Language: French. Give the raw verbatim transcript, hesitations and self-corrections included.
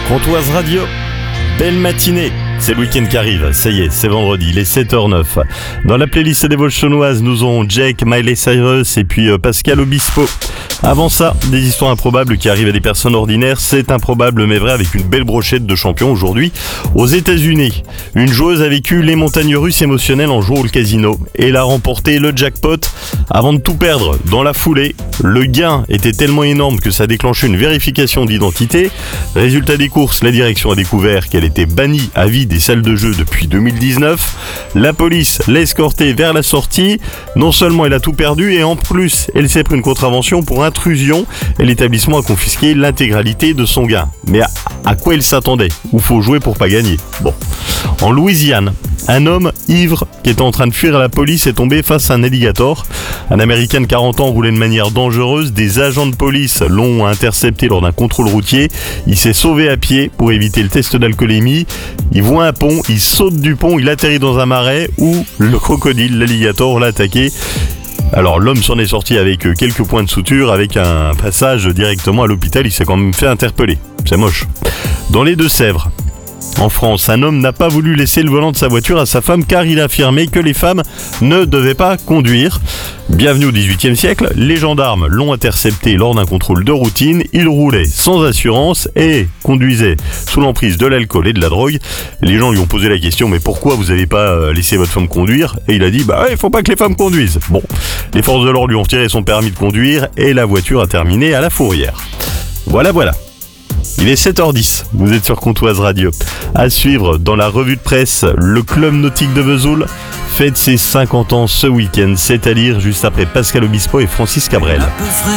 Pontoise Radio, belle matinée. C'est le week-end qui arrive, ça y est, c'est vendredi, il est sept heures neuf. Dans la playlist des Volchonnoises, nous avons Jake, Miley Cyrus et puis euh, Pascal Obispo. Avant ça, des histoires improbables qui arrivent à des personnes ordinaires. C'est improbable mais vrai avec une belle brochette de champions aujourd'hui. Aux États-Unis, une joueuse a vécu les montagnes russes émotionnelles en jouant au casino. Et elle a remporté le jackpot avant de tout perdre. Dans la foulée, le gain était tellement énorme que ça a déclenché une vérification d'identité. Résultat des courses, la direction a découvert qu'elle était bannie à vie des salles de jeu depuis deux mille dix-neuf. La police l'a escortée vers la sortie. Non seulement elle a tout perdu et en plus elle s'est pris une contravention pour intrusion et l'établissement a confisqué l'intégralité de son gain. Mais à, à quoi il s'attendait? Où faut jouer pour pas gagner? Bon. En Louisiane, un homme ivre qui était en train de fuir la police est tombé face à un alligator. Un Américain de quarante ans roulait de manière dangereuse. Des agents de police l'ont intercepté lors d'un contrôle routier. Il s'est sauvé à pied pour éviter le test d'alcoolémie. Il voit un pont, il saute du pont, il atterrit dans un marais où le crocodile, l'alligator, l'a attaqué. Alors l'homme s'en est sorti avec quelques points de suture, avec un passage directement à l'hôpital. Il s'est quand même fait interpeller. C'est moche. Dans les Deux-Sèvres, en France, un homme n'a pas voulu laisser le volant de sa voiture à sa femme car il affirmait que les femmes ne devaient pas conduire. Bienvenue au dix-huitième siècle, les gendarmes l'ont intercepté lors d'un contrôle de routine. Il roulait sans assurance et conduisait sous l'emprise de l'alcool et de la drogue. Les gens lui ont posé la question, mais pourquoi vous n'avez pas laissé votre femme conduire? Et il a dit, bah ouais, il faut pas que les femmes conduisent. Bon, les forces de l'ordre lui ont retiré son permis de conduire et la voiture a terminé à la fourrière. Voilà, voilà. Il est sept heures dix, vous êtes sur Pontoise Radio. À suivre dans la revue de presse, le club nautique de Vesoul fête ses cinquante ans ce week-end, c'est-à-dire juste après Pascal Obispo et Francis Cabrel.